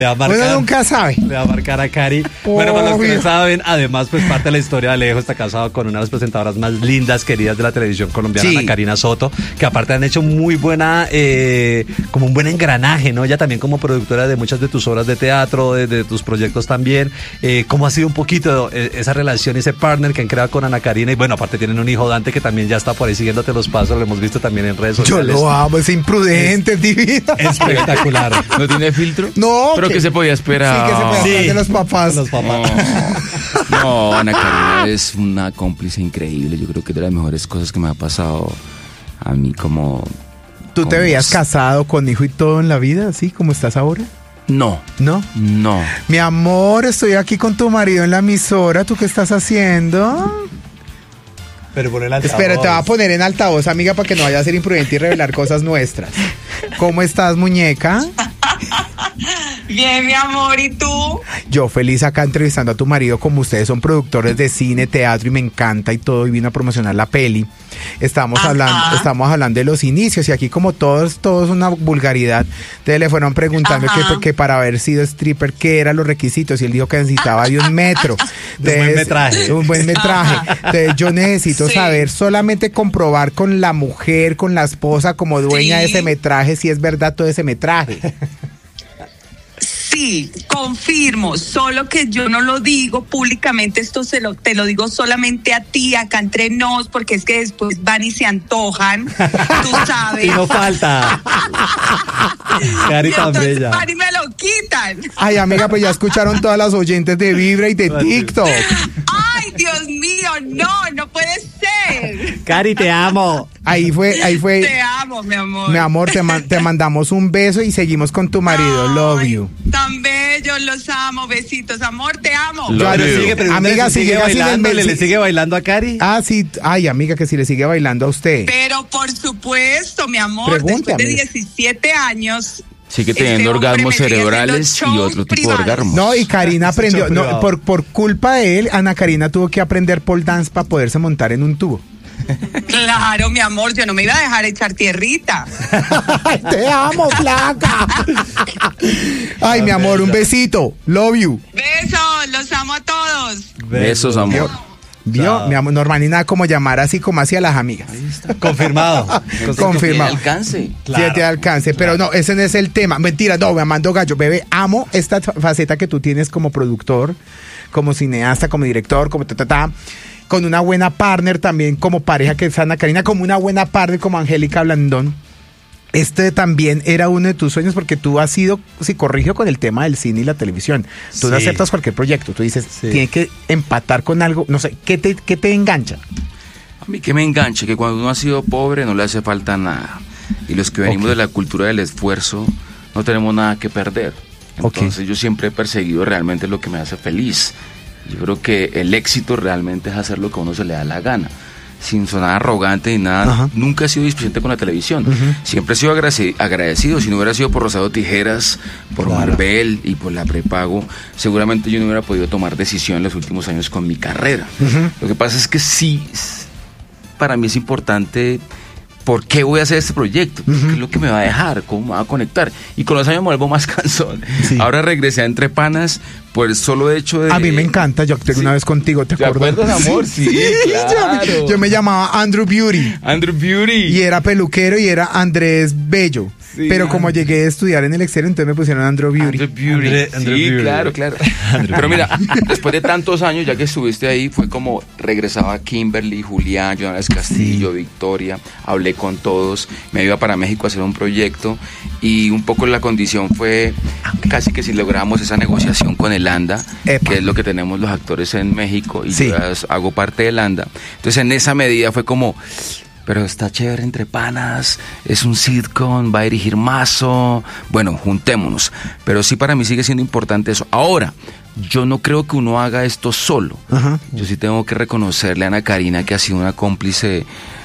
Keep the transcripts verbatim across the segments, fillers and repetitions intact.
Le va a marcar, uno nunca sabe. Le va a marcar a Cari. Oh, bueno, para los que bien. no saben, además, pues parte de la historia de Alejo está casado con una de las presentadoras más lindas, queridas de la televisión colombiana, Sí. Ana Karina Soto, que aparte han hecho muy buena, eh, como un buen engranaje, ¿no? Ella también como productora de muchas de tus obras de teatro, de, de tus proyectos también. Eh, ¿Cómo ha sido un poquito eh, esa relación, ese partner que han creado con Ana Karina? Y bueno, aparte tienen un hijo, Dante, que también ya está por ahí siguiéndote los pasos, lo hemos visto también en redes Yo sociales. lo amo, es imprudente, es divino. Espectacular. ¿No tiene filtro? No, Pero que se podía esperar. Sí, que se puede Sí. hablar de los papás. Los papás. No, no, Ana Karina es una cómplice increíble. Yo creo que es de las mejores cosas que me ha pasado a mí como... ¿Tú te como- veías casado con hijo y todo en la vida, así como estás ahora? No, ¿No? no. Mi amor, estoy aquí con tu marido en la emisora. ¿Tú qué estás haciendo? Pero por el altavoz. Espera, te voy a poner en altavoz, amiga, para que no vaya a ser imprudente y revelar cosas nuestras. ¿Cómo estás, muñeca? Bien, mi amor, ¿y tú? Yo feliz acá entrevistando a tu marido, como ustedes son productores de cine, teatro y me encanta y todo, y vino a promocionar la peli. Estamos Ajá. hablando, estamos hablando de los inicios y aquí como todos, todos una vulgaridad. Entonces le fueron preguntando Ajá. que, que para haber sido stripper, qué eran los requisitos y él dijo que necesitaba de un metro. De un buen metraje. de un buen metraje. Entonces yo necesito Sí. saber, solamente comprobar con la mujer, con la esposa como dueña Sí. de ese metraje, si es verdad todo ese metraje. Sí, confirmo, solo que yo no lo digo públicamente, esto se lo, te lo digo solamente a ti, acá entre nos, porque es que después van y se antojan, tú sabes. Y no falta. Cari Y tan entonces bella. van y me lo quitan. Ay, amiga, pues ya escucharon todas las oyentes de Vibra y de TikTok. Ay, Dios mío, no, no puede ser. Cari, te amo. Ahí fue, ahí fue. Te amo, mi amor. Mi amor, te, man- te mandamos un beso y seguimos con tu marido. Love Ay, you. Tan bellos, los amo, besitos, amor, te amo. Lo- Pero Love you. sigue, pregúntale Amiga, si si sigue llega sin el bailando, ¿le, mensaje- le sigue bailando a Cari? Ah, sí. Ay, amiga, que si le sigue bailando a usted. Pero por supuesto, mi amor, Pregúntame. después de diecisiete años. Sigue este teniendo hombre orgasmos me sigue haciendo cerebrales y shows otro tipo de privados. orgasmos. No, y Karina aprendió. Mucho No, privado. por, por culpa de él, Ana Karina tuvo que aprender pole dance para poderse montar en un tubo. Claro, mi amor, yo no me iba a dejar echar tierrita. Ay, te amo, flaca. Ay, mi amor, un besito. Love you. Besos, los amo a todos. Besos, amor. ¿Vio? Chao. Mi amor, normal ni nada como llamar así como hacia las amigas. Confirmado. Confirmado. Alcance. Claro, Sí, te alcance, pero no, ese no es el tema. Mentira, no, me mando gallo, bebé. Amo esta faceta que tú tienes como productor, como cineasta, como director, como ta, ta, ta, con una buena partner también como pareja que es Ana Karina, como una buena partner como Angélica Blandón. Este también era uno de tus sueños porque tú has sido psicorrígido con el tema del cine y la televisión. Tú no Sí. aceptas cualquier proyecto, tú dices, Sí. tiene que empatar con algo, no sé, ¿qué te, qué te engancha? A mí que me enganche, que cuando uno ha sido pobre no le hace falta nada. Y los que venimos Ok. de la cultura del esfuerzo no tenemos nada que perder. Ok. Entonces yo siempre he perseguido realmente lo que me hace feliz. Yo creo que el éxito realmente es hacer lo que a uno se le da la gana. Sin sonar arrogante ni nada. Ajá. Nunca he sido displicente con la televisión. Ujú. Siempre he sido agradeci- agradecido. Si no hubiera sido por Rosado Tijeras, por Claro. Marvel y por la prepago, seguramente yo no hubiera podido tomar decisión en los últimos años con mi carrera. Lo que pasa es que sí, s- para mí es importante por qué voy a hacer este proyecto, qué es lo que me va a dejar, cómo me va a conectar. Y con los años me vuelvo más cansón. Sí. Ahora regresé a Entre Panas por el solo hecho de... A mí me encanta, yo actué Sí. una vez contigo, ¿te ¿Te acuerdas? acuerdas, amor? Sí, claro. yo, yo me llamaba Andrew Beauty. Andrew Beauty. Y era peluquero y era Andrés Bello. Sí. Pero como llegué a estudiar en el exterior, entonces me pusieron Andrew Beauty. Andrew Beauty. Andre- Andrew sí, Beauty. claro, claro. Pero mira, después de tantos años, ya que estuviste ahí, fue como regresaba Kimberly, Julián, Jonas Castillo, Victoria, hablé con todos, me iba para México a hacer un proyecto y un poco la condición fue casi que si logramos esa negociación con el ANDA, Epa. que es lo que tenemos los actores en México y Sí. yo ya hago parte del ANDA. Entonces en esa medida fue como... Pero está chévere Entre Panas, es un sitcom, va a dirigir Mazo. Bueno, juntémonos. Pero sí para mí sigue siendo importante eso. Ahora, yo no creo que uno haga esto solo. Ajá. Yo sí tengo que reconocerle a Ana Karina que ha sido una cómplice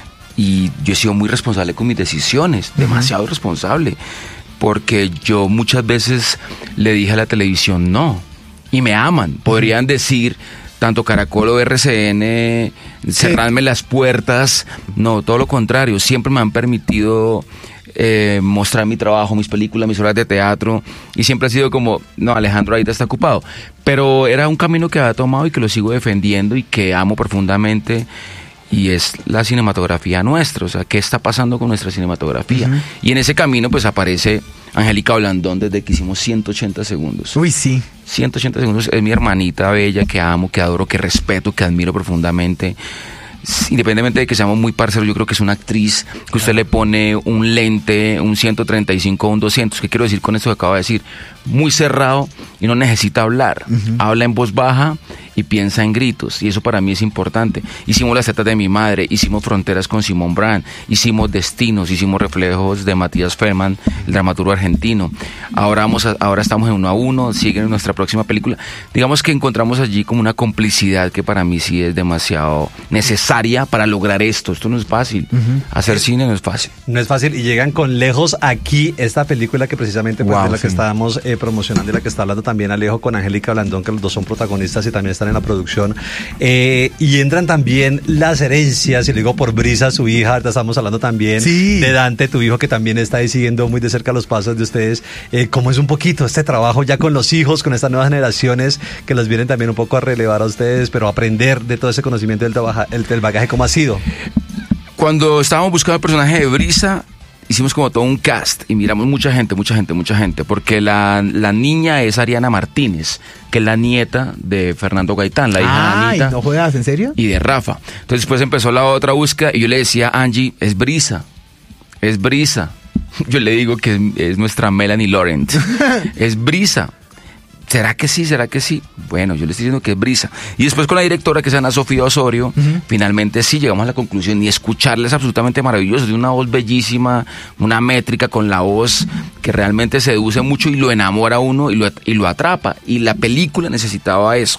y yo he sido muy responsable con mis decisiones, demasiado responsable. Porque yo muchas veces le dije a la televisión no. Y me aman. Podrían decir... tanto Caracol o R C N, cerrarme las puertas, no, todo lo contrario, siempre me han permitido eh, mostrar mi trabajo, mis películas, mis obras de teatro, y siempre ha sido como, no, Alejandro ahorita está ocupado, pero era un camino que había tomado y que lo sigo defendiendo y que amo profundamente, y es la cinematografía nuestra, o sea, ¿qué está pasando con nuestra cinematografía? Uh-huh. Y en ese camino pues aparece Angélica Blandón desde que hicimos ciento ochenta segundos. Uy, sí. ciento ochenta segundos es mi hermanita bella que amo, que adoro, que respeto, que admiro profundamente. Independientemente de que seamos muy parceros, yo creo que es una actriz que usted le pone un lente, un ciento treinta y cinco o un doscientos. ¿Qué quiero decir con esto que acabo de decir? Muy cerrado y no necesita hablar. Uh-huh. Habla en voz baja y piensa en gritos, y eso para mí es importante. Hicimos Las tetas de mi madre, hicimos Fronteras con Simón Brand, hicimos Destinos, hicimos Reflejos de Matías Feldman, el dramaturgo argentino. Ahora, vamos a, ahora estamos en Uno a Uno, sigue en nuestra próxima película. Digamos que encontramos allí como una complicidad que para mí sí es demasiado necesaria para lograr esto. Esto no es fácil. Uh-huh. Hacer cine no es fácil. No es fácil, y llegan con Lejos aquí, esta película que precisamente pues, wow, de la sí. que estábamos eh, promocionando y la que está hablando también Alejo con Angélica Blandón, que los dos son protagonistas y también están en la producción, eh, y entran también las herencias, y le digo por Brisa, su hija, ahorita estamos hablando también sí. de Dante, tu hijo, que también está ahí siguiendo muy de cerca los pasos de ustedes. Eh, ¿Cómo es un poquito este trabajo ya con los hijos, con estas nuevas generaciones que los vienen también un poco a relevar a ustedes, pero aprender de todo ese conocimiento del, trabaja, el, del bagaje? ¿Cómo ha sido? Cuando estábamos buscando el personaje de Brisa, hicimos como todo un cast y miramos mucha gente, mucha gente, mucha gente, porque la, la niña es Ariana Martínez, que es la nieta de Fernando Gaitán, la hija ah, de Anita. ¿No juegas? ¿En serio? Y de Rafa. Entonces después empezó la otra búsqueda y yo le decía a Angie, es Brisa, es Brisa. Yo le digo que es, es nuestra Melanie Laurent, es Brisa. ¿Será que sí? ¿Será que sí? Bueno, yo le estoy diciendo que es Brisa. Y después con la directora, que es Ana Sofía Osorio, uh-huh. finalmente sí llegamos a la conclusión, y escucharla es absolutamente maravilloso. Tiene una voz bellísima, una métrica con la voz que realmente seduce mucho y lo enamora a uno y lo, y lo atrapa. Y la película necesitaba eso.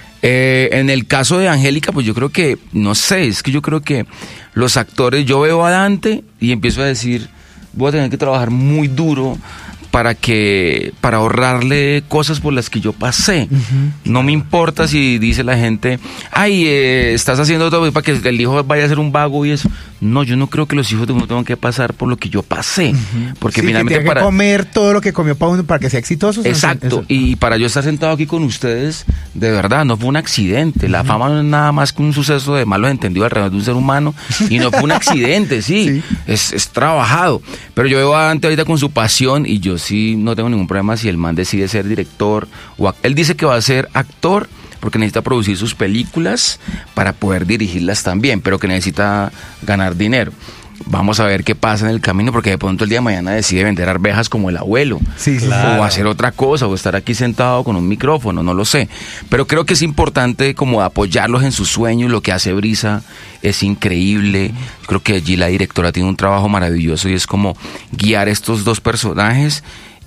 Eh, en el caso de Angélica, pues yo creo que, no sé, es que yo creo que los actores, yo veo a Dante y empiezo a decir, voy a tener que trabajar muy duro para que para ahorrarle cosas por las que yo pasé. Uh-huh. No me importa si dice la gente, ay, eh, estás haciendo todo para que el hijo vaya a ser un vago y eso. No, yo no creo que los hijos de uno tengan que pasar por lo que yo pasé. Uh-huh. Porque sí, finalmente que tiene para que comer todo lo que comió para uno para que sea exitoso. Exacto. Y para yo estar sentado aquí con ustedes, de verdad, no fue un accidente. La uh-huh. fama no es nada más que un suceso de malos entendidos alrededor de un ser humano, y no fue un accidente, sí. sí. Es, es trabajado. Pero yo veo a Dante ahorita con su pasión, y yo sí no tengo ningún problema si el man decide ser director o él dice que va a ser actor porque necesita producir sus películas para poder dirigirlas también, pero que necesita ganar dinero. Vamos a ver qué pasa en el camino, porque de pronto el día de mañana decide vender arvejas como el abuelo, sí, sí, claro. o hacer otra cosa, o estar aquí sentado con un micrófono, no lo sé. Pero creo que es importante como apoyarlos en sus sueños. Lo que hace Brisa es increíble. Yo creo que allí la directora tiene un trabajo maravilloso, y es como guiar estos dos personajes,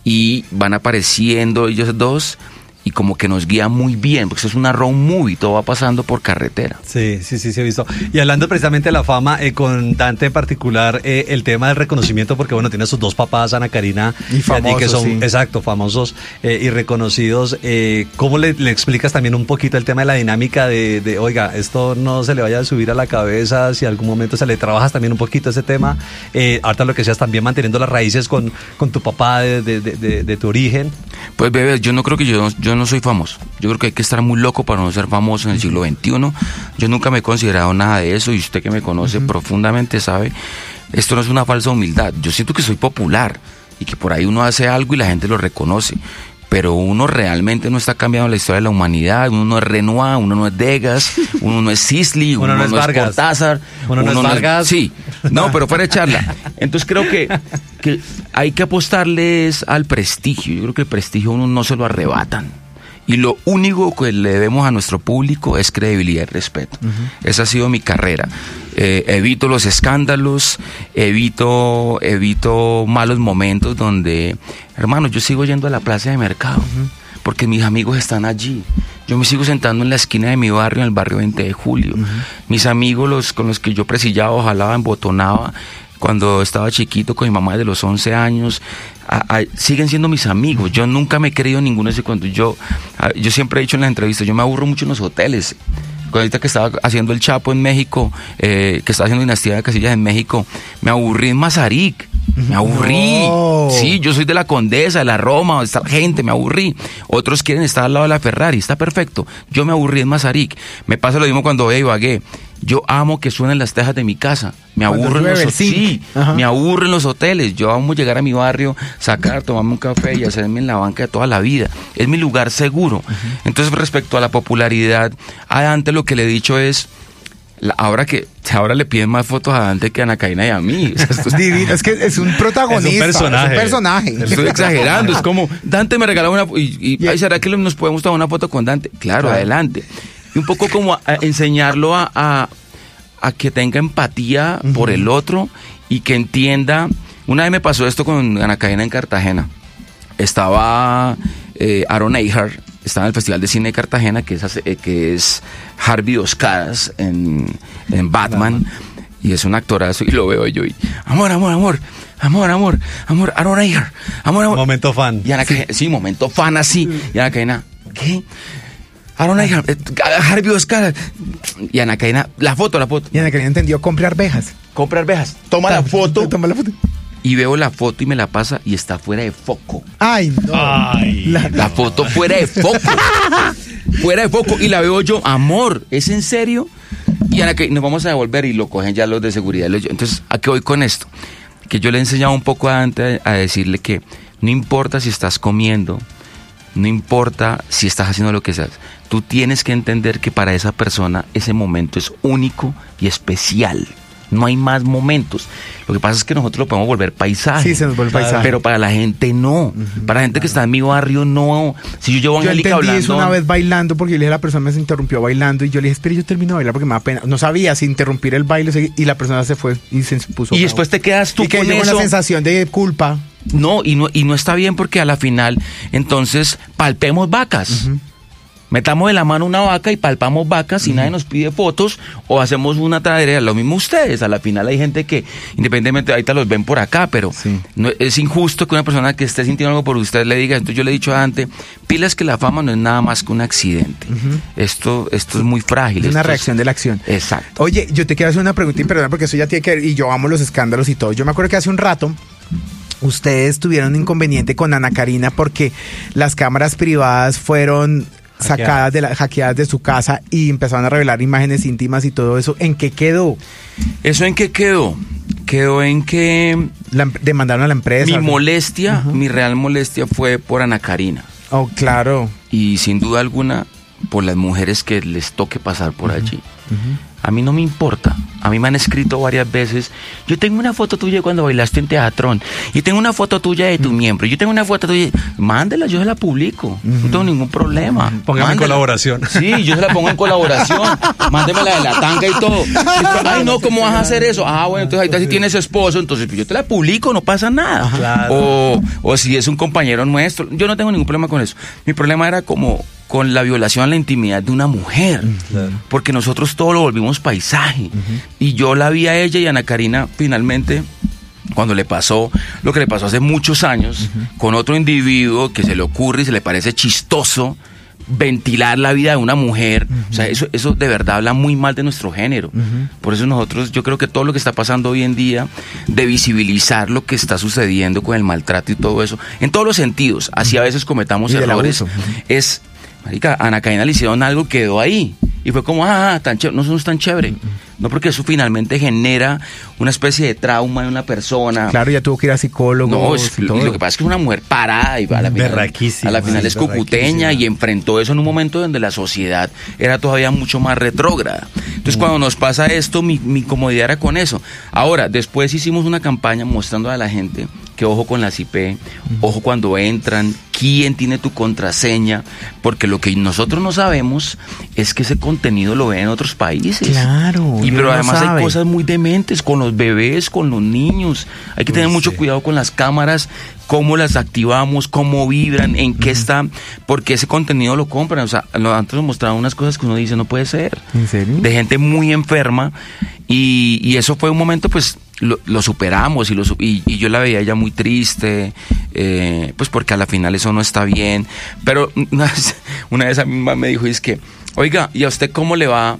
y van apareciendo ellos dos y como que nos guía muy bien, porque eso es una road movie, todo va pasando por carretera. Sí, sí, sí, sí, he visto. Y hablando precisamente de la fama, eh, con Dante en particular, eh, el tema del reconocimiento, porque bueno, tiene sus dos papás, Ana Karina y famosos, que son, sí. exacto, famosos eh, y reconocidos. Eh, ¿Cómo le, le explicas también un poquito el tema de la dinámica de, de, oiga, esto no se le vaya a subir a la cabeza, si algún momento se le trabajas también un poquito ese tema? Eh, ahorita lo que seas también manteniendo las raíces con, con tu papá de, de, de, de, de tu origen. Pues bebé, yo no creo que yo, yo no soy famoso. Yo creo que hay que estar muy loco para no ser famoso en el siglo veintiuno. Yo nunca me he considerado nada de eso, y usted que me conoce uh-huh. profundamente sabe, esto no es una falsa humildad. Yo siento que soy popular y que por ahí uno hace algo y la gente lo reconoce, pero uno realmente no está cambiando la historia de la humanidad. Uno no es Renoir, uno no es Degas, uno no es Sisley, uno, uno no es Vargas, Cortázar, uno, uno no es Vargas. No es, sí, no, pero fuera de charla. Entonces creo que, que hay que apostarles al prestigio. Yo creo que el prestigio uno no se lo arrebatan. Y lo único que le debemos a nuestro público es credibilidad y respeto. Uh-huh. Esa ha sido mi carrera. Eh, evito los escándalos, evito, evito malos momentos donde, hermano, yo sigo yendo a la plaza de mercado, uh-huh. porque mis amigos están allí. Yo me sigo sentando en la esquina de mi barrio, en el barrio veinte de julio. Uh-huh. Mis amigos, los con los que yo presillaba, jalaba, embotonaba, cuando estaba chiquito con mi mamá de los once años, a, a, siguen siendo mis amigos. Yo nunca me he creído en ninguno de esos cuentos. Yo, a, yo siempre he dicho en las entrevistas, yo me aburro mucho en los hoteles. Ahorita que estaba haciendo El Chapo en México, eh, que estaba haciendo Dinastía de Casillas en México, me aburrí en Mazarik. Me aburrí. No. Sí, yo soy de la Condesa, de la Roma, donde está la gente, me aburrí. Otros quieren estar al lado de la Ferrari, está perfecto. Yo me aburrí en Mazarik. Me pasa lo mismo cuando voy a Ibagué. Yo amo que suenen las tejas de mi casa. Me Cuando aburren los llueve, hoteles. sí. Sí, Ajá. me aburren los hoteles. Yo amo llegar a mi barrio, sacar, tomarme un café y hacerme en la banca de toda la vida. Es mi lugar seguro. Uh-huh. Entonces, respecto a la popularidad, a Dante lo que le he dicho es, la, ahora que ahora le piden más fotos a Dante que a Ana Karina y a mí. O sea, esto es Divino, es que es un protagonista. Es un personaje. Es un personaje. Estoy exagerando, es como, Dante me regaló una... Y, y Yeah. ay, ¿será que nos podemos tomar una foto con Dante? Claro, Claro. adelante. Y un poco como a, a enseñarlo a, a, a que tenga empatía uh-huh. por el otro y que entienda... Una vez me pasó esto con Ana Karina en Cartagena. Estaba eh, Aaron Eckhart, estaba en el Festival de Cine de Cartagena, que es, eh, que es Harvey Dos Caras en, en Batman. Batman. Y es un actorazo y lo veo yo y amor, amor, amor, amor, amor, amor, Aaron Eckhart, amor, amor. Momento fan. Y Ana Karina, sí. sí, momento fan así. Y Ana Karina, ¿qué? Aaron Eckhart, eh, Harvey Dos Caras. Y Ana Karina, la foto, la foto. Y Ana Karina entendió comprar arvejas. Compra arvejas. Toma la foto. Toma la foto. Y veo la foto y me la pasa y está fuera de foco. Ay, no. Ay, la, la foto fuera de foco. Fuera de foco. Y la veo yo, amor, ¿es en serio? Y Ana, que nos vamos a devolver y lo cogen ya los de seguridad. Entonces, ¿a qué voy con esto? Que yo le he enseñado un poco antes a decirle que no importa si estás comiendo, no importa si estás haciendo lo que seas, tú tienes que entender que para esa persona ese momento es único y especial. No hay más momentos. Lo que pasa es que nosotros lo podemos volver paisaje. Sí, se nos vuelve paisaje. Pero para la gente no. Uh-huh, para la gente claro. que está en mi barrio no. Si yo llevo a Angélica yo entendí hablando... eso una vez bailando porque yo le dije a la persona, me se interrumpió bailando y yo le dije, espera, yo termino de bailar porque me da pena. No sabía si interrumpir el baile y la persona se fue y se puso... Y bravo. Después te quedas tú y que con yo eso. con la sensación de culpa. No, y no, y no está bien porque a la final, entonces, palpemos vacas. Uh-huh. Metamos de la mano una vaca y palpamos vacas y uh-huh. nadie nos pide fotos o hacemos una tarea. Lo mismo ustedes. A la final hay gente que, independientemente, ahorita los ven por acá, pero sí. no, es injusto que una persona que esté sintiendo algo por usted le diga. Entonces yo le he dicho a Dante, pilas que la fama no es nada más que un accidente. Uh-huh. Esto, esto es muy frágil. Es una esto reacción es... de la acción. Exacto. Oye, yo te quiero hacer una pregunta y perdona porque eso ya tiene que ver, y yo amo los escándalos y todo. Yo me acuerdo que hace un rato ustedes tuvieron un inconveniente con Ana Karina porque las cámaras privadas fueron... sacadas de la, hackeadas de su casa y empezaron a revelar imágenes íntimas y todo eso. ¿En qué quedó? ¿Eso en qué quedó? Quedó en que... La, demandaron a la empresa. Mi molestia, uh-huh. mi real molestia fue por Ana Karina. Oh, claro. Y sin duda alguna, por las mujeres que les toque pasar por uh-huh. allí. Uh-huh. A mí no me importa. A mí me han escrito varias veces, yo tengo una foto tuya cuando bailaste en Teatrón, y tengo una foto tuya de tu uh-huh. miembro, yo tengo una foto tuya, mándela, yo se la publico, uh-huh. no tengo ningún problema. Póngame en colaboración. Sí, yo se la pongo en colaboración, mándemela de la tanga y todo. Ay, no, ¿cómo vas a hacer eso? Ah, bueno, entonces ahorita si tienes esposo, entonces yo te la publico, no pasa nada. Claro. O, o si es un compañero nuestro, yo no tengo ningún problema con eso. Mi problema era como... con la violación a la intimidad de una mujer, claro. porque nosotros todo lo volvimos paisaje, uh-huh. y yo la vi a ella y a Ana Karina finalmente, cuando le pasó lo que le pasó hace muchos años, uh-huh. con otro individuo que se le ocurre y se le parece chistoso ventilar la vida de una mujer, uh-huh. o sea, eso, eso de verdad habla muy mal de nuestro género. Uh-huh. Por eso nosotros, yo creo que todo lo que está pasando hoy en día, de visibilizar lo que está sucediendo con el maltrato y todo eso, en todos los sentidos, así a veces cometamos y errores, uh-huh. es... Marica, a Ana Karina le hicieron algo, quedó ahí. Y fue como, ah, tan chévere. No, eso no es tan chévere. No, porque eso finalmente genera una especie de trauma en una persona. Claro, ya tuvo que ir a psicólogo. No, es, y lo que pasa es que es una mujer parada y a la final, a la final es cucuteña y enfrentó eso en un momento donde la sociedad era todavía mucho más retrógrada. Entonces, mm. cuando nos pasa esto, mi, mi comodidad era con eso. Ahora, después hicimos una campaña mostrando a la gente que ojo con las I P, mm. ojo cuando entran, quién tiene tu contraseña, porque lo que nosotros no sabemos es que ese contenido lo ven en otros países. Claro. Y pero además sabe. hay cosas muy dementes con los bebés, con los niños. Hay que Uy, tener mucho sí. cuidado con las cámaras, cómo las activamos, cómo vibran, en qué uh-huh. están, porque ese contenido lo compran. O sea, antes nos mostraban unas cosas que uno dice, no puede ser. ¿En serio? De gente muy enferma. Y, y eso fue un momento, pues, lo, lo superamos y, lo, y, y yo la veía ella muy triste, eh, pues porque a la final eso no está bien. Pero una vez, una vez a mi mamá me dijo, es que, oiga, ¿y a usted cómo le va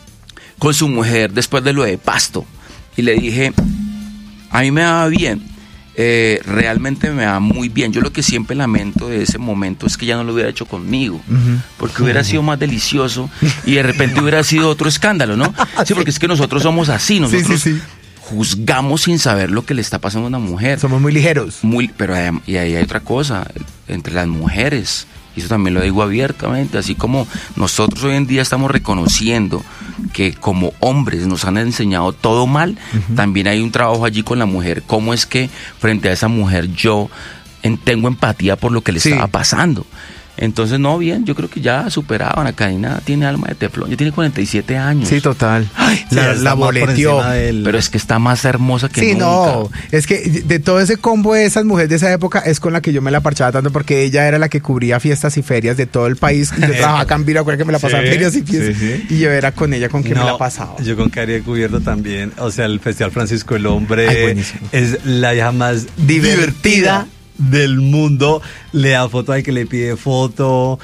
con su mujer después de lo de Pasto? Y le dije, a mí me va bien, eh, realmente me va muy bien. Yo lo que siempre lamento de ese momento es que ya no lo hubiera hecho conmigo, uh-huh. porque hubiera sido más delicioso y de repente hubiera sido otro escándalo, ¿no? Sí, porque es que nosotros somos así, nosotros sí, sí, sí. juzgamos sin saber lo que le está pasando a una mujer. Somos muy ligeros. Muy, pero hay, y ahí hay otra cosa, entre las mujeres, y eso también lo digo abiertamente, así como nosotros hoy en día estamos reconociendo que como hombres nos han enseñado todo mal, uh-huh. también hay un trabajo allí con la mujer. ¿Cómo es que frente a esa mujer yo en, tengo empatía por lo que le sí. estaba pasando? Entonces, no, bien, yo creo que ya superado. Ana Karina tiene alma de teflón, ya tiene cuarenta y siete años. Sí, total. Ay, la, sí, la boleteó. Pero es que está más hermosa que sí, nunca. No, es que de todo ese combo de esas mujeres de esa época es con la que yo me la parchaba tanto, porque ella era la que cubría fiestas y ferias de todo el país. Yo trabajaba acá en Vira, acuerdo que me la pasaba sí, ferias y fiestas. Sí, sí. Y yo era con ella con quien no, me la pasaba. Yo con Cari he cubierto también. O sea, el Festival Francisco el Hombre Ay, es la hija más divertida. divertida. del mundo. Le da foto al que le pide foto,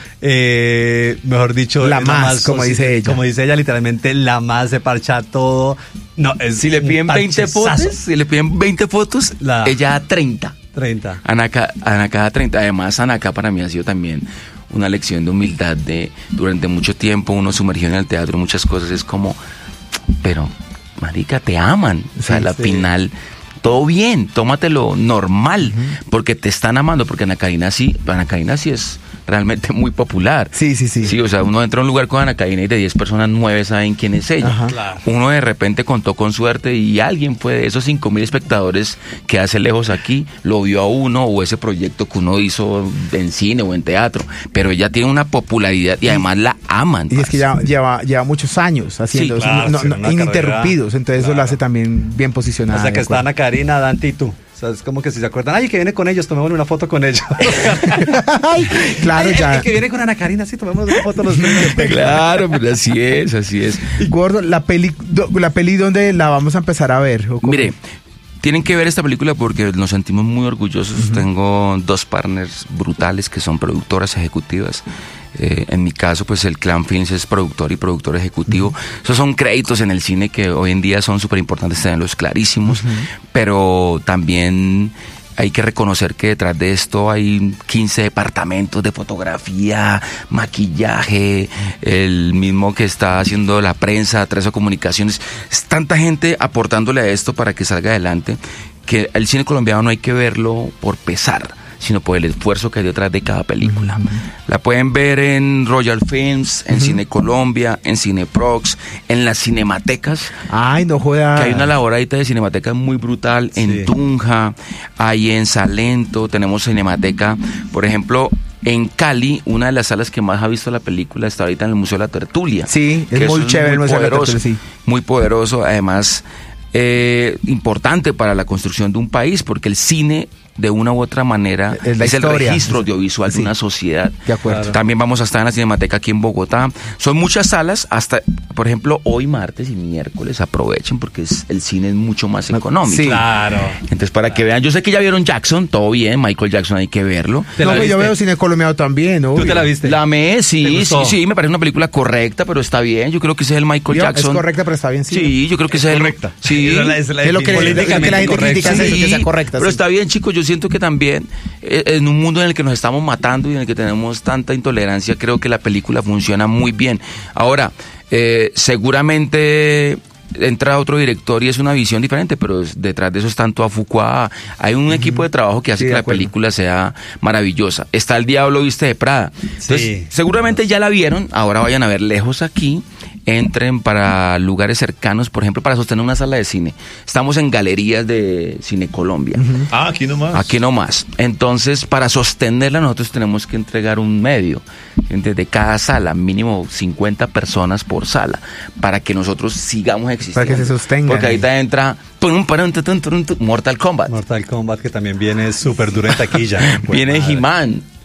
eh, mejor dicho, la más, más como dice ella. Como dice ella, literalmente la más se parcha todo. No, es si le piden veinte fotos, si le piden veinte fotos, la, ella da treinta. treinta. Anaka, Anaka da treinta. Además, Anaka para mí ha sido también una lección de humildad. De durante mucho tiempo uno sumergió en el teatro muchas cosas. Es como, pero, marica, te aman. O sea, sí, al sí. final todo bien, tómatelo normal, uh-huh. porque te están amando, porque Ana Karina sí, Ana Karina sí es realmente muy popular. Sí, sí, sí. Sí, o sea, uno entra a un lugar con Ana Karina y de diez personas, nueve saben quién es ella. Ajá, claro. Uno de repente contó con suerte y alguien fue de esos cinco mil espectadores que hace lejos aquí, lo vio a uno, o ese proyecto que uno hizo en cine o en teatro, pero ella tiene una popularidad y además la aman. Y es que ya lleva, lleva muchos años haciendo sí, eso, claro, no, sí, no, ininterrumpidos, carrera, entonces claro. eso lo hace también bien posicionado. O sea que está Ana Karina, Dante y tú. O sea, es como que si se acuerdan, ay, que viene con ellos, tomémosle una foto con ellos. Ay, claro, ay, ya. El, el que viene con Ana Karina, sí, tomémosle una foto los tres. Claro, pero así es, así es. Y Gordo, la peli, la peli ¿dónde la vamos a empezar a ver? Mire, tienen que ver esta película porque nos sentimos muy orgullosos. Uh-huh. Tengo dos partners brutales que son productoras ejecutivas. Eh, en mi caso, pues el Clan Films es productor y productor ejecutivo. Uh-huh. Esos son créditos en el cine que hoy en día son súper importantes tenerlos clarísimos, uh-huh. pero también hay que reconocer que detrás de esto hay quince departamentos de fotografía, maquillaje, el mismo que está haciendo la prensa, Treso Comunicaciones. Es tanta gente aportándole a esto para que salga adelante, que el cine colombiano no hay que verlo por pesar, sino por el esfuerzo que hay detrás de cada película. Uh-huh. La pueden ver en Royal Films, en uh-huh. Cine Colombia, en Cineprox, en las cinematecas. Ay, no jodas. Que hay una labor ahorita de cinemateca muy brutal sí. en Tunja, hay en Salento, tenemos cinemateca, por ejemplo, en Cali, una de las salas que más ha visto la película está ahorita en el Museo de la Tertulia. Sí, es muy chévere el Museo de la Tertulia, sí. Muy poderoso, además, eh, importante para la construcción de un país, porque el cine de una u otra manera es, es el registro audiovisual sí. de una sociedad. De acuerdo. Claro. También vamos a estar en la Cinemateca aquí en Bogotá. Son muchas salas, hasta, por ejemplo, hoy martes y miércoles aprovechen porque es, el cine es mucho más económico. Sí, claro. Entonces, para claro. que vean, yo sé que ya vieron Jackson, todo bien, Michael Jackson hay que verlo. No, pero yo veo cine colombiano también, obvio. ¿Tú te la viste? La amé, sí, sí, sí, me parece una película correcta, pero está bien. Yo creo que ese es el Michael yo, Jackson. Es correcta, pero está bien, sí. Sí, yo creo que es ese es correcta. El, sí. Es, la, es, la es lo que, le, que la gente critica, es eso, que sea correcta. Pero sí. está bien, chicos, yo siento que también en un mundo en el que nos estamos matando y en el que tenemos tanta intolerancia, creo que la película funciona muy bien. Ahora, eh, seguramente entra otro director y es una visión diferente, pero detrás de eso es tanto a Fuqua. Hay un uh-huh. equipo de trabajo que hace sí, que la acuerdo. película sea maravillosa. Está El Diablo Viste de Prada. Entonces, sí. seguramente ya la vieron, ahora vayan a ver Lejos aquí. Entren para lugares cercanos, por ejemplo, para sostener una sala de cine. Estamos en galerías de Cine Colombia. Uh-huh. Ah, aquí nomás. Aquí nomás. Entonces, para sostenerla nosotros tenemos que entregar un medio de cada sala, mínimo cincuenta personas por sala, para que nosotros sigamos existiendo. Para que se sostenga. Porque ahorita entra Mortal Kombat. Mortal Kombat, que también viene súper duro en taquilla. Viene He-Man.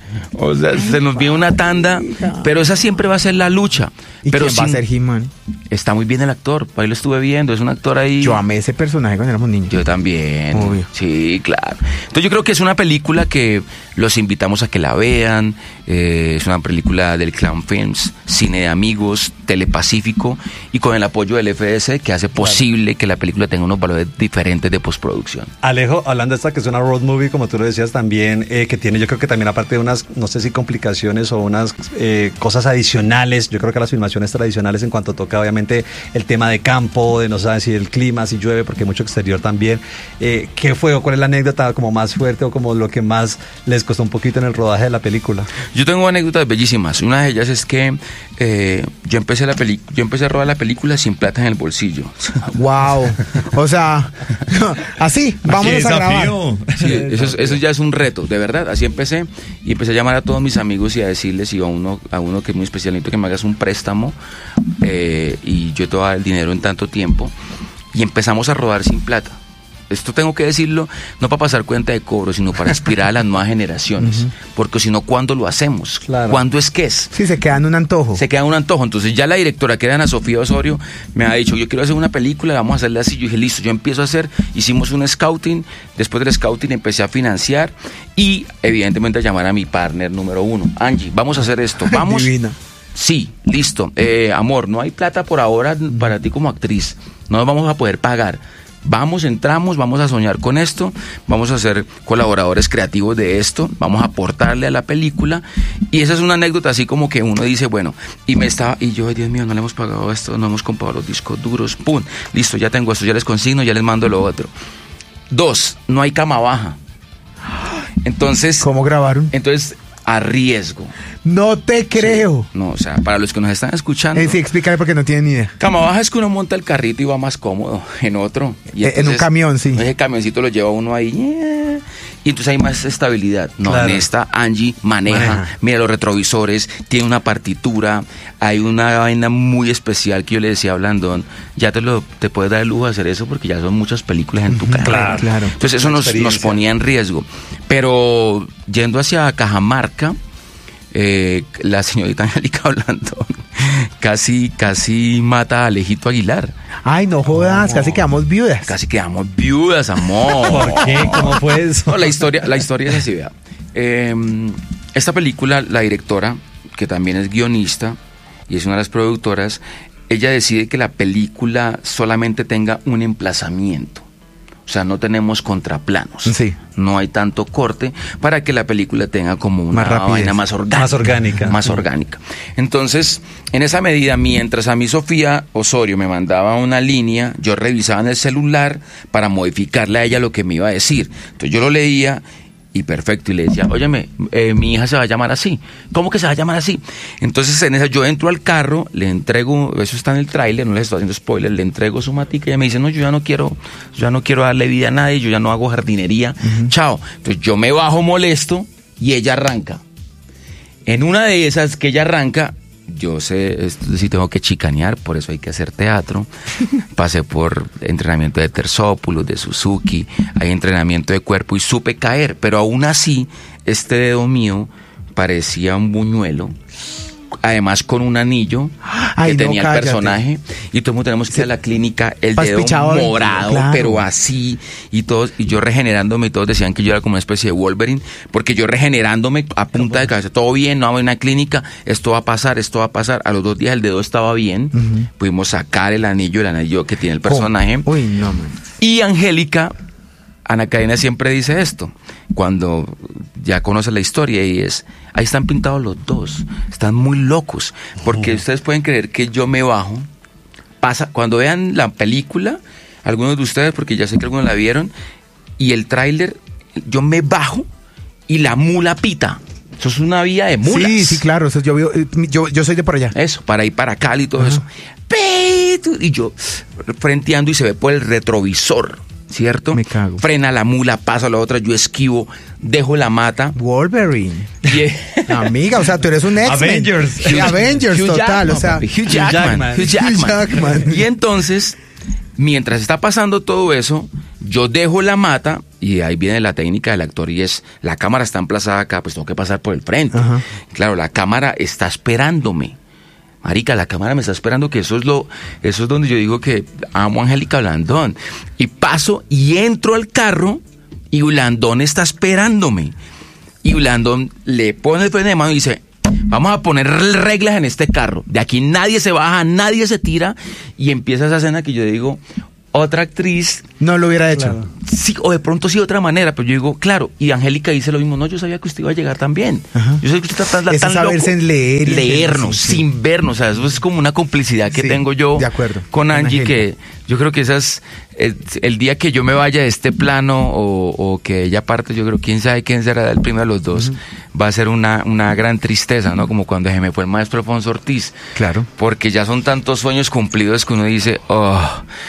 O sea, se nos viene una tanda, pero esa siempre va a ser la lucha. ¿Y pero quién va a sin- ser He-Man? Está muy bien el actor, ahí lo estuve viendo, es un actor ahí. Yo amé ese personaje cuando éramos niños. Yo también. Obvio. Sí, claro. Entonces yo creo que es una película que los invitamos a que la vean. Eh, es una película del Clown Films, Cine de Amigos, Telepacífico, y con el apoyo del F D C que hace posible que la película tenga unos valores diferentes de postproducción. Alejo, hablando de esta que es una road movie, como tú lo decías también, eh, que tiene yo creo que también aparte de unas, no sé si complicaciones o unas eh, cosas adicionales, yo creo que las filmaciones tradicionales en cuanto toca obviamente el tema de campo, de no saber si el clima, si llueve, porque hay mucho exterior también. Eh, ¿Qué fue o cuál es la anécdota como más fuerte o como lo que más les costó un poquito en el rodaje de la película? Yo tengo anécdotas bellísimas. Una de ellas es que eh, yo empecé la peli- yo empecé a rodar la película sin plata en el bolsillo. Wow. O sea, así, vámonos a grabar. Sí, eso, es- eso ya es un reto, de verdad. Así empecé y empecé a llamar a todos mis amigos y a decirles, y a uno, a uno que es muy especialito, que me hagas un préstamo eh, y yo te voy a dar el dinero en tanto tiempo. Y empezamos a rodar sin plata. Esto tengo que decirlo, no para pasar cuenta de cobro, sino para inspirar a las nuevas generaciones. Porque si no, ¿cuándo lo hacemos? Claro. ¿Cuándo es que es? Sí, se quedan un antojo. Se queda un antojo. Entonces ya la directora, que era Ana Sofía Osorio, me ha dicho, yo quiero hacer una película, vamos a hacerla así. Yo dije, listo, yo empiezo a hacer, hicimos un scouting, después del scouting empecé a financiar y evidentemente a llamar a mi partner número uno, Angie, vamos a hacer esto, vamos. Divina. Sí, listo. Eh, amor, no hay plata por ahora para ti como actriz, no nos vamos a poder pagar. Vamos, entramos, vamos a soñar con esto, vamos a ser colaboradores creativos de esto, vamos a aportarle a la película. Y esa es una anécdota así como que uno dice, bueno, y me estaba, y yo, ay Dios mío, no le hemos pagado esto, no hemos comprado los discos duros, pum, listo, ya tengo esto, ya les consigno, ya les mando lo otro. Dos, no hay cama baja. Entonces, ¿Cómo grabaron? entonces a riesgo. No te creo. No, o sea, para los que nos están escuchando, Eh, sí, explícale porque no tienen ni idea. cama baja es que uno monta el carrito y va más cómodo en otro. Y Eh, en un camión, sí. Ese camioncito lo lleva uno ahí. eh, Y entonces hay más estabilidad. No, Claro. en esta Angie maneja, Maneja. mira los retrovisores, tiene una partitura, hay una vaina muy especial que yo le decía a Blandón, ya te lo te puedes dar el lujo de hacer eso porque ya son muchas películas en tu carrera. claro. Claro. Entonces eso Una nos, nos experiencia. ponía en riesgo. Pero yendo hacia Cajamarca, eh, la señorita Angélica Blandón casi, casi mata a Alejito Aguilar. Ay, no jodas, casi quedamos viudas. Casi quedamos viudas, amor. ¿Por qué? ¿Cómo fue eso? No, la historia, la historia es así, vea. Eh, esta película, la directora, que también es guionista y es una de las productoras, ella decide que la película solamente tenga un emplazamiento. O sea, no tenemos contraplanos. Sí. No hay tanto corte para que la película tenga como una Más rapidez. vaina más orgánica. Más orgánica. Más orgánica. Entonces, en esa medida, mientras a mí Sofía Osorio me mandaba una línea, yo revisaba en el celular para modificarle a ella lo que me iba a decir. Entonces yo lo leía y perfecto, y le decía, óyeme, eh, mi hija se va a llamar así. ¿Cómo que se va a llamar así? Entonces en esa yo entro al carro, le entrego, eso está en el tráiler, no les estoy haciendo spoiler, le entrego su matica y ella me dice, no, yo ya no quiero, yo ya no quiero darle vida a nadie, yo ya no hago jardinería, chao. Entonces yo me bajo molesto y ella arranca. En una de esas que ella arranca, yo sé, esto sí tengo que chicanear, por eso hay que hacer teatro. Pasé por entrenamiento de Terzópulos, de Suzuki, hay entrenamiento de cuerpo y supe caer, pero aún así, este dedo mío parecía un buñuelo, además con un anillo Ay, que no, tenía el cállate. personaje, y todo el mundo tenemos que ir a la clínica, el Paspichado, dedo morado, claro. pero así, y todos, y yo regenerándome, y todos decían que yo era como una especie de Wolverine, porque yo regenerándome a punta de cabeza, todo bien, no vamos a una clínica, esto va a pasar, esto va a pasar. A los dos días el dedo estaba bien, pudimos sacar el anillo, el anillo que tiene el personaje. Uy, no, man. Y Angélica, Ana Karina siempre dice esto, cuando ya conoce la historia, y es, ahí están pintados los dos, están muy locos, porque ustedes pueden creer que yo me bajo, pasa, cuando vean la película, algunos de ustedes, porque ya sé que algunos la vieron, y el tráiler, yo me bajo y la mula pita. Eso es una vía de mulas. Sí, sí, claro. Eso yo, veo, eh, yo, yo soy de por allá. Eso, para ir para Cali y todo eso. Pito, y yo frenteando y se ve por el retrovisor, ¿cierto? Me cago. Frena la mula, pasa la otra, yo esquivo, dejo la mata. Wolverine. Y, Amiga, o sea, tú eres un X-Men. Avengers. Sí, Avengers, Hugh total. Jackman, O sea, papi, Hugh Jackman, Jackman. Hugh Jackman. Hugh Jackman. Y entonces, mientras está pasando todo eso, yo dejo la mata y ahí viene la técnica del actor y es, la cámara está emplazada acá, pues tengo que pasar por el frente. Ajá. Claro, la cámara está esperándome. Marica, la cámara me está esperando, que eso es lo, eso es donde yo digo que amo a Angélica Blandón. Y paso y entro al carro y Blandón está esperándome. Y Blandón le pone el freno de mano y dice, vamos a poner reglas en este carro. De aquí nadie se baja, nadie se tira. Y empieza esa escena que yo digo, otra actriz No lo hubiera hecho. Claro. sí, o de pronto sí de otra manera, pero yo digo, claro, y Angélica dice lo mismo, no, yo sabía que usted iba a llegar tan bien. Ajá. Yo sé que usted está tan, Ese tan saberse loco. en leer y Leernos, sí, sí. sin vernos, o sea, eso es como una complicidad que Sí, tengo yo de acuerdo, con con Angie, Angélica. que yo creo que esas, el, el día que yo me vaya de este plano o, o que ella parte, yo creo, quién sabe quién será el primero de los dos, va a ser una, una gran tristeza, ¿no? Como cuando se me fue el maestro Alfonso Ortiz. Claro. Porque ya son tantos sueños cumplidos que uno dice, oh,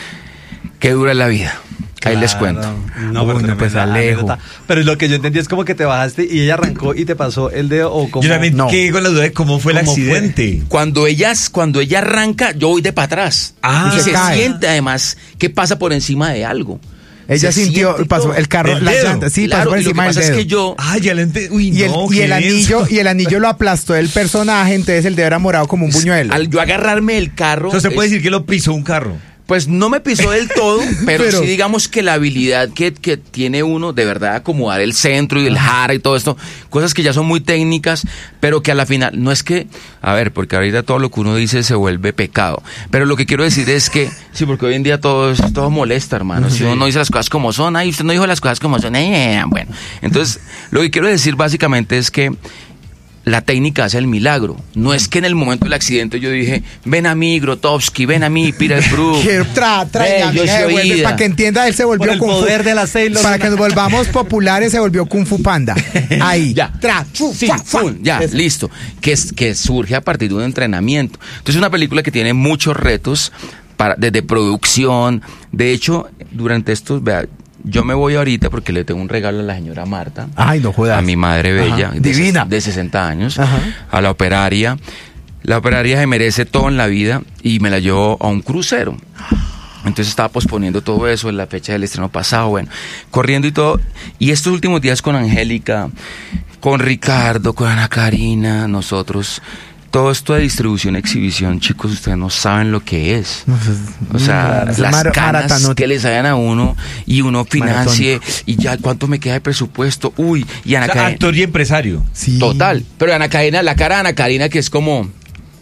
qué dura es la vida. Ahí les cuento. No, pero, Bueno, pues, tremenda Alejo. anécdota. Pero lo que yo entendí es como que te bajaste y ella arrancó y te pasó el dedo o como... Yo también No. quedé con la duda de cómo fue el ¿Cómo fue? accidente. Cuando ella, cuando ella arranca, yo voy de para atrás. Ah. y Y se se cae. siente además que pasa por encima de algo. Ella Se sintió, siente pasó todo. el carro, ¿El la dedo? llanta, sí, Claro, pasó por y lo que encima del pasa dedo. es que yo... Ah, ya lo entendí. Uy, y el, no, y qué el denso. anillo, y el anillo lo aplastó el personaje, entonces el dedo era morado como un buñuelo. Al yo agarrarme el carro... Entonces se puede es- decir que lo pisó un carro. Pues no me pisó del todo, pero, Pero- sí digamos que la habilidad que, que tiene uno de verdad acomodar el centro y el jara y todo esto, cosas que ya son muy técnicas, pero que a la final, no es que, a ver, porque ahorita todo lo que uno dice se vuelve pecado, pero lo que quiero decir es que, sí, porque hoy en día todo, es- todo molesta, hermano, si uno no dice las cosas como son, ay, usted no dijo las cosas como son, eh, bueno, entonces, lo que quiero decir básicamente es que la técnica hace el milagro. No es que en el momento del accidente yo dije, ven a mí, Grotowski, ven a mí, Peter Brook. Que tra, tra, Ve, la yo amiga soy devuelve, oída. para que entienda, él se volvió Por el Kung Fu- poder de la Sailor Para Moon. que nos volvamos populares, se volvió Kung Fu Panda. Ahí. Ya. Tra, fu, Sí, fa, fa. pum, ya, Eso. listo. Que, es- que surge a partir de un entrenamiento. Entonces es una película que tiene muchos retos para, desde producción. De hecho, durante estos, vea, yo me voy ahorita porque le tengo un regalo a la señora Marta. Ay, no jodas. A mi madre bella, Ajá. de, Divina. ses- de sesenta años, Ajá. a la operaria. La operaria se merece todo en la vida y me la llevó a un crucero. Entonces estaba posponiendo todo eso en la fecha del estreno pasado, bueno, corriendo y todo. Y estos últimos días con Angélica, con Ricardo, con Ana Karina, nosotros, todo esto de distribución, exhibición, chicos, ustedes no saben lo que es. No, eso es- O sea, eso es las mar- canas maratanote. que le salen a uno y uno financie y ya cuánto me queda de presupuesto. Uy, y O Ana sea, Karina. actor y empresario. Sí. Total. Pero Ana Karina, la cara de Ana Karina que es como...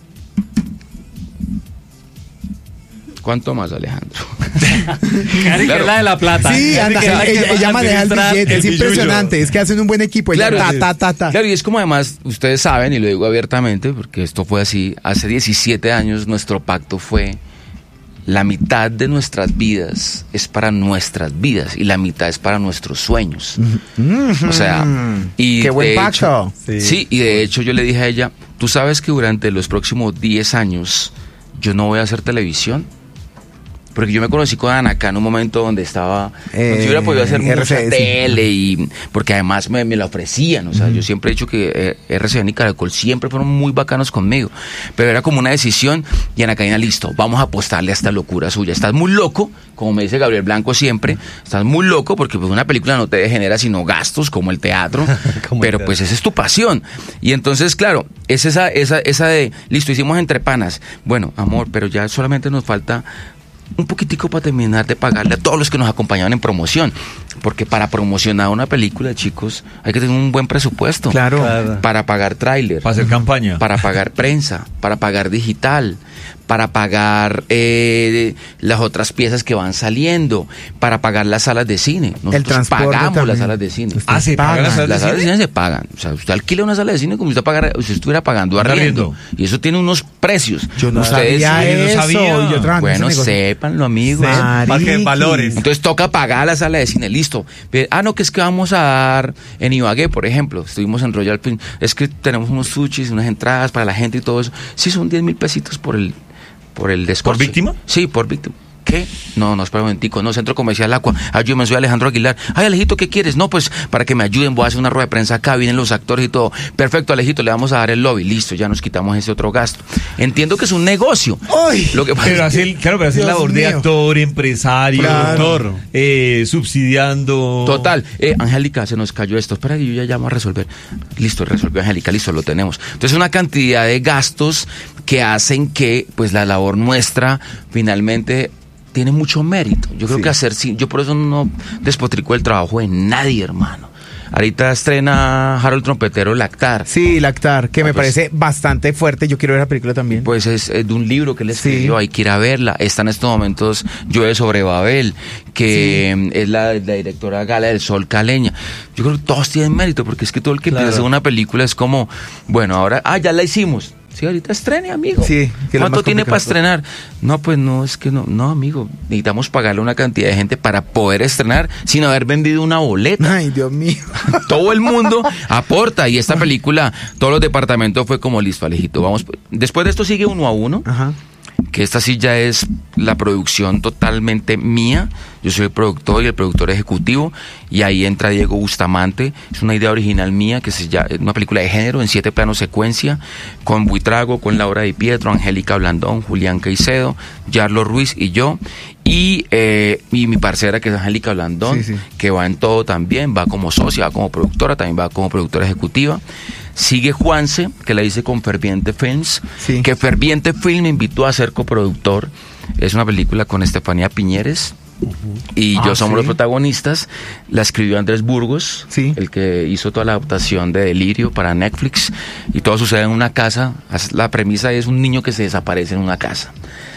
¿Cuánto más, Alejandro? Cari, que Claro. es la de la plata. Sí, Cari, anda, que es la que ella, va a ella maneja el administrar billete, es el billullo. impresionante, es que hacen un buen equipo, ella Claro, ta, ta, ta, ta. Claro, y es como además, ustedes saben, y lo digo abiertamente, porque esto fue así, hace diecisiete años nuestro pacto fue, la mitad de nuestras vidas es para nuestras vidas y la mitad es para nuestros sueños. O sea, y Qué buen de pacto. hecho- Sí. sí, y de hecho yo le dije a ella, tú sabes que durante los próximos diez años yo no voy a hacer televisión. Porque yo me conocí con Ana acá en un momento donde estaba... Eh, donde yo hubiera podido hacer mucha R C D, sí. tele y... Porque además me, me la ofrecían. O sea, yo siempre he dicho que eh, R C D y Caracol siempre fueron muy bacanos conmigo. Pero era como una decisión y Ana Karina, listo, vamos a apostarle a esta locura suya. Estás muy loco, como me dice Gabriel Blanco siempre. Estás muy loco porque pues, una película no te genera sino gastos como el teatro. Como el pero teatro. pues esa es tu pasión. Y entonces, claro, es esa, esa, esa de... Listo, hicimos entre panas. Bueno, amor, pero ya solamente nos falta... un poquitico para terminar de pagarle a todos los que nos acompañaban en promoción, porque para promocionar una película, chicos, hay que tener un buen presupuesto. Claro. Claro. Para pagar tráiler, Para hacer campaña. para pagar prensa, para pagar digital, para pagar eh, las otras piezas que van saliendo, para pagar las salas de cine. Nosotros transporte pagamos también. las salas de cine. Ustedes Ah, ¿se pagan pagan. las salas Las de salas de cine? cine se pagan. O sea, usted alquila una sala de cine como si usted, pagara, usted estuviera pagando Un arriendo. arriendo. Y eso tiene unos precios. Yo no Ustedes- sabía yo no eso. sabía. y yo trabajando en Bueno, ese negocio. sépanlo, amigos. Sí. Para que Mariqui. valores. Entonces toca pagar la sala de cine, listo. Ve- Ah, no, que es que vamos a dar en Ibagué, por ejemplo. Estuvimos en Royal Pin. Es que tenemos unos sushis, unas entradas para la gente y todo eso. Sí, son diez mil pesitos por el, por el descorche. víctima? Sí, por víctima. ¿qué? No, no, espera un momentico, no, Centro Comercial Aqua, ayúdame, soy Alejandro Aguilar. Ay, Alejito, ¿qué quieres? No, pues para que me ayuden, voy a hacer una rueda de prensa acá, vienen los actores y todo. Perfecto, Alejito, le vamos a dar el lobby, listo, ya nos quitamos ese otro gasto. Entiendo que es un negocio. ¡Ay! Lo que pasa Pero es que- hace, el- claro, pero hace Dios labor de mío. actor, empresario, Claro. doctor, eh, subsidiando. Total, eh, Angélica, se nos cayó esto, espera que yo ya llamo a resolver. Listo, resolvió Angélica, listo, lo tenemos. Entonces una cantidad de gastos que hacen que pues la labor nuestra finalmente tiene mucho mérito. Yo creo Sí. que hacer, sí, yo por eso no despotrico el trabajo de nadie, hermano. Ahorita estrena Harold Trompetero Lactar. Sí, Lactar, que Ah, me pues- parece bastante fuerte. Yo quiero ver la película también. Pues es, es de un libro que él Sí. escribió, hay que ir a verla. Está en estos momentos Llueve sobre Babel, que mm, es la, la directora Gala del Sol Caleña. Yo creo que todos tienen mérito, porque es que todo el que Claro. empieza a hacer una película es como, bueno, ahora, ah, ya la hicimos. Sí, ahorita estrene, amigo. Sí, que es lo ¿Cuánto más tiene para complicado. estrenar? No, pues no, es que no, no, amigo. Necesitamos pagarle una cantidad de gente para poder estrenar sin haber vendido una boleta. Ay, Dios mío. Todo el mundo aporta y esta película, todos los departamentos fue como listo, Alejito, vamos. Después de esto sigue uno a uno, Ajá. que esta sí ya es la producción totalmente mía. Yo soy el productor y el productor ejecutivo, y ahí entra Diego Bustamante. Es una idea original mía, que es ya una película de género en siete planos secuencia, con Buitrago, con Laura Di Pietro, Angélica Blandón, Julián Caicedo, Yarlo Ruiz y yo. Y, eh, y mi parcera, que es Angélica Blandón, Sí, sí. que va en todo también, va como socia, va como productora, también va como productora ejecutiva. Sigue Juanse, que la hice con Ferviente Films, Sí. que Ferviente Film me invitó a ser coproductor. Es una película con Estefanía Piñeres. Y Ah, yo somos sí. los protagonistas. La escribió Andrés Burgos, Sí. el que hizo toda la adaptación de Delirio para Netflix. Y todo sucede en una casa. La premisa es un niño que se desaparece en una casa.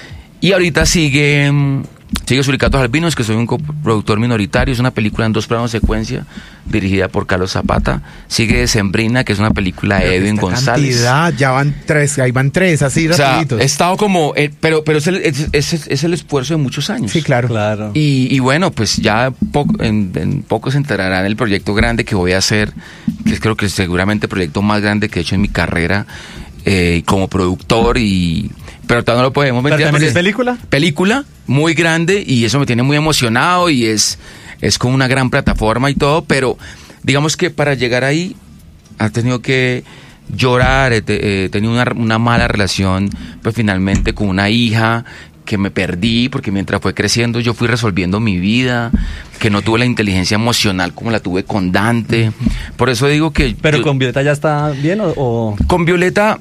Y ahorita sigue, mm, sigue Suricatos Albinos, que soy un coproductor minoritario. Es una película en dos planos secuencia, dirigida por Carlos Zapata. Sigue Decembrina, que es una película de Edwin Esta González. cantidad, ya van tres, ahí van tres, así O sea, rapiditos. he estado como, eh, pero, pero es el, es, es- es el esfuerzo de muchos años. Sí, claro. Claro. Y, y bueno, pues ya poco, en, en poco se enterarán el proyecto grande que voy a hacer, que es creo que seguramente el proyecto más grande que he hecho en mi carrera eh, como productor, y pero todavía no lo podemos ¿Pero vender. también es porque- película? Película muy grande, y eso me tiene muy emocionado, y es, es como una gran plataforma y todo, pero digamos que para llegar ahí ha tenido que llorar, he, te- he tenido una, una mala relación pues finalmente con una hija que me perdí, porque mientras fue creciendo yo fui resolviendo mi vida, que no tuve la inteligencia emocional como la tuve con Dante. Por eso digo que ¿Pero yo- con Violeta ya está bien o...? o- con Violeta,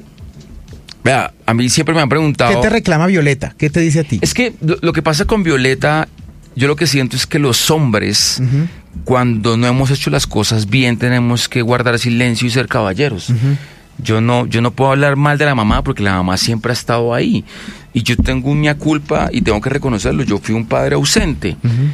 vea, a mí siempre me han preguntado... ¿Qué te reclama Violeta? ¿Qué te dice a ti? Es que lo, lo que pasa con Violeta, yo lo que siento es que los hombres, Ujú. cuando no hemos hecho las cosas bien, tenemos que guardar silencio y ser caballeros. Yo no, yo no puedo hablar mal de la mamá, porque la mamá siempre ha estado ahí. Y yo tengo una culpa y tengo que reconocerlo. Yo fui un padre ausente.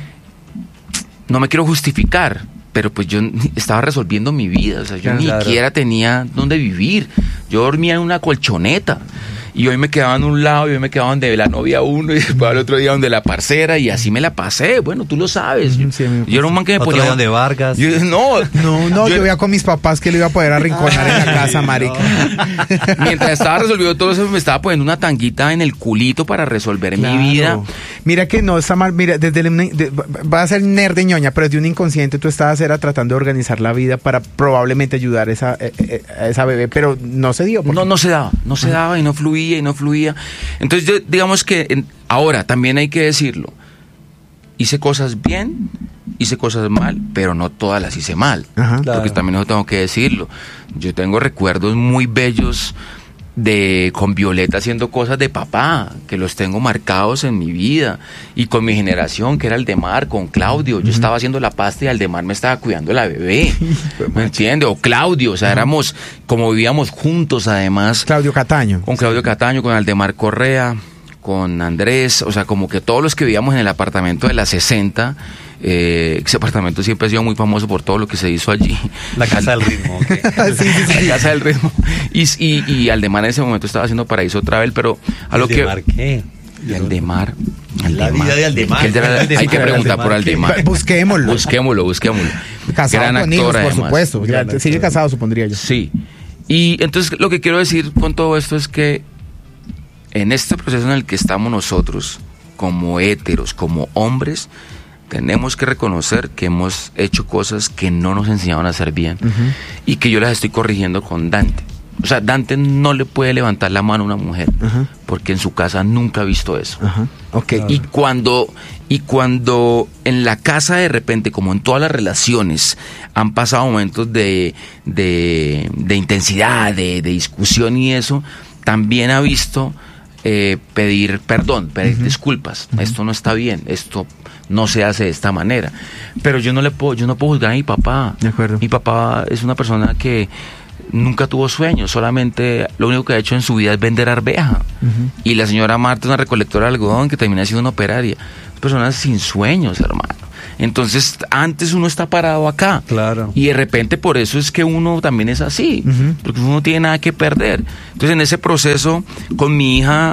No me quiero justificar, pero pues yo ni- estaba resolviendo mi vida. O sea, yo ni Claro. siquiera tenía dónde vivir. Yo dormía en una colchoneta. Y hoy me quedaba en un lado, y hoy me quedaba donde la novia uno, y después al otro día donde la parcera, y así me la pasé. Bueno, tú lo sabes. Ujú, sí, a mí me Yo era un man que me Otro ponía... día donde Vargas. Yo- no, No, no, yo, Yo- iba con mis papás que lo iba a poder arrinconar en la casa, marica. mientras estaba resolviendo todo eso, me estaba poniendo una tanguita en el culito para resolver mi vida. Mira que no está mal, mira, desde el, de- va a ser nerd de ñoña, pero desde un inconsciente tú estabas era tratando de organizar la vida para probablemente ayudar a esa, eh, eh, a esa bebé, pero no se dio. porque- No, no se daba, no se daba y no fluía y no fluía. Entonces, yo, digamos que en- ahora también hay que decirlo. Hice cosas bien, hice cosas mal, pero no todas las hice mal. Ajá. Claro. Porque también eso tengo que decirlo. Yo tengo recuerdos muy bellos de con Violeta haciendo cosas de papá, que los tengo marcados en mi vida, y con mi generación, que era Aldemar, con Claudio. Yo estaba haciendo la pasta y Aldemar me estaba cuidando la bebé. ¿Me entiendes? O Claudio, o sea, éramos, como vivíamos juntos además, Claudio Cataño. con Claudio Cataño, con Aldemar Correa, con Andrés, o sea, como que todos los que vivíamos en el apartamento de la sesenta, eh, ese apartamento siempre ha sido muy famoso por todo lo que se hizo allí. La casa del ritmo. ok. Sí, sí, sí. La casa del ritmo. Y, y, y Aldemar en ese momento estaba haciendo Paraíso Travel, pero a lo que... ¿Aldemar qué? Y Aldemar. La vida de Aldemar. Que él era- Aldemar, hay que preguntar por Aldemar. Aldemar. Busquémoslo. Busquémoslo, busquémoslo. Casado Gran con hijos, actor, por además. supuesto. Ya, Gran sigue actor. casado, supondría yo. Sí. Y entonces lo que quiero decir con todo esto es que en este proceso en el que estamos nosotros, como héteros, como hombres, tenemos que reconocer que hemos hecho cosas que no nos enseñaban a hacer bien uh-huh. y que yo las estoy corrigiendo con Dante. O sea, Dante no le puede levantar la mano a una mujer uh-huh. porque en su casa nunca ha visto eso. Uh-huh. Okay. Y cuando y cuando en la casa de repente, como en todas las relaciones, han pasado momentos de, de, de intensidad, de, de discusión y eso, también ha visto eh, pedir perdón, pedir uh-huh. disculpas. Uh-huh. Esto no está bien, esto no se hace de esta manera. Pero yo no le puedo, yo no puedo juzgar a mi papá. De acuerdo. Mi papá es una persona que nunca tuvo sueños, solamente lo único que ha hecho en su vida es vender arveja. Uh-huh. Y la señora Marta es una recolectora de algodón que termina siendo una operaria. Personas sin sueños, hermano. Entonces, antes uno está parado acá. Claro. Y de repente por eso es que uno también es así. Uh-huh. Porque uno no tiene nada que perder. Entonces, en ese proceso, con mi hija,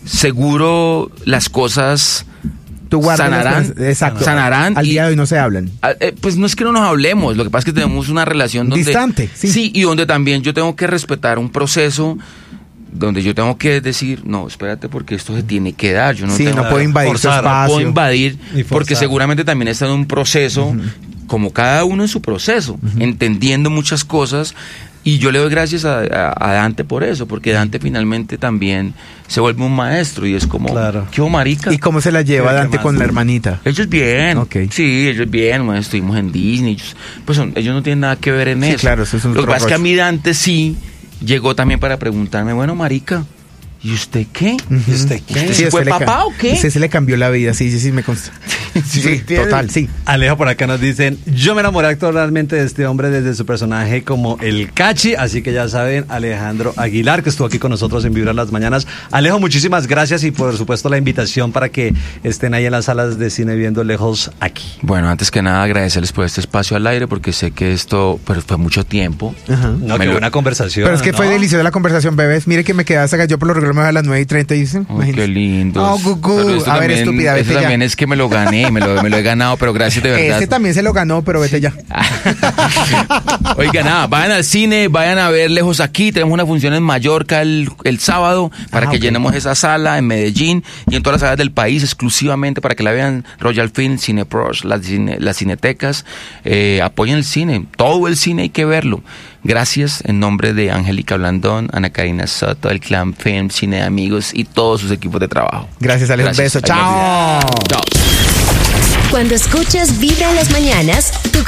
seguro las cosas sanarán, exacto. sanarán. Al día de hoy no se hablan. Eh, pues no es que no nos hablemos, lo que pasa es que tenemos una relación donde... Distante, sí. Sí, y donde también yo tengo que respetar un proceso donde yo tengo que decir, no, espérate, porque esto se tiene que dar. Yo no sí, tengo, no puedo invadir forzar, su espacio. No puedo invadir, Y porque seguramente también está en un proceso, uh-huh. como cada uno en su proceso, uh-huh. entendiendo muchas cosas. Y yo le doy gracias a, a, a Dante por eso, porque Dante finalmente también se vuelve un maestro y es como, claro. ¿qué marica? ¿Y cómo se la lleva Dante con la hermanita? Ellos bien, okay. sí, ellos bien, bueno, estuvimos en Disney, ellos, pues son, ellos no tienen nada que ver en sí, eso. Claro, eso es un Lo que pasa es que a rollo. mí Dante sí llegó también para preguntarme, bueno, marica, ¿y usted qué? Uh-huh. ¿Y usted qué? ¿Usted Sí, fue le papá ca- o qué? Usted se le cambió la vida, sí, sí, sí, me consta. Sí, Sí, total, sí. Alejo por acá nos dicen, yo me enamoré actualmente de este hombre desde su personaje como el Cachi, así que ya saben, Alejandro Aguilar, que estuvo aquí con nosotros en Vibra las Mañanas. Alejo, muchísimas gracias y por supuesto la invitación para que estén ahí en las salas de cine viendo Lejos aquí. Bueno, antes que nada agradecerles por este espacio al aire, porque sé que esto pues, fue mucho tiempo. Ajá. No, Me qué lo- buena conversación. Pero es que ¿no? fue deliciosa la conversación, bebés. Mire que me quedé hasta acá. Yo por lo regular me voy a las nueve y treinta y dicen. Oh, qué lindo. Oh, Gugu. Pero esto A ver, también- estúpida, esto vete ya. también es que me lo gané, me lo, me lo he ganado, pero gracias de verdad. Ese también se lo ganó, pero vete ya. Oiga, nada, vayan al cine, vayan a ver Lejos aquí. Tenemos una función en Mallorca el, el sábado para Ah, que ok. llenemos esa sala, en Medellín y en todas las salas del país, exclusivamente para que la vean. Royal Film, Cinepros, las, cine, las cinetecas. Eh, apoyen el cine, todo el cine hay que verlo. Gracias en nombre de Angélica Blandón, Ana Karina Soto, el Clan Film, Cine de Amigos y todos sus equipos de trabajo. Gracias, Alejo. Un Gracias. beso. Chao. Chao. Cuando escuchas Vibra en las mañanas, tu